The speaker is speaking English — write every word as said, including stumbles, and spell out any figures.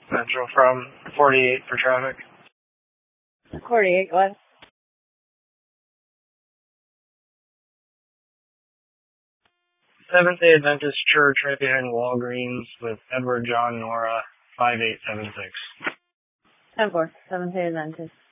Central from forty-eight for traffic. forty-eight, what? Seventh-day Adventist Church right behind Walgreens with Edward John Nora, five eight seven six. ten four, Seventh-day Adventist.